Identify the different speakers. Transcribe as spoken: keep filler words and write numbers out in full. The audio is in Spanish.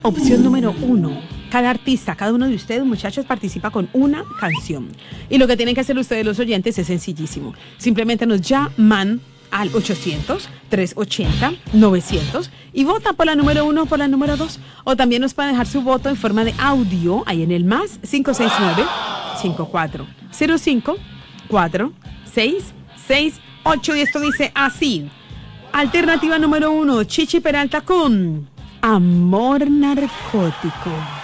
Speaker 1: Opción número uno. Cada artista, cada uno de ustedes, muchachos, participa con una canción. Y lo que tienen que hacer ustedes, los oyentes, es sencillísimo. Simplemente nos llaman al ochocientos, trescientos ochenta, novecientos y votan por la número uno o por la número dos. O también nos pueden dejar su voto en forma de audio ahí en el más cinco seis nueve, cinco cuatro cero cinco, cuatro seis seis ocho. Y esto dice así. Alternativa número uno, Chichi Peralta con Amor Narcótico.